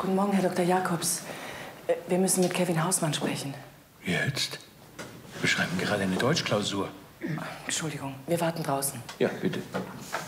Guten Morgen, Herr Dr. Jacobs. Wir müssen mit Kevin Hausmann sprechen. Jetzt? Wir schreiben gerade eine Deutschklausur. Entschuldigung, wir warten draußen. Ja, bitte.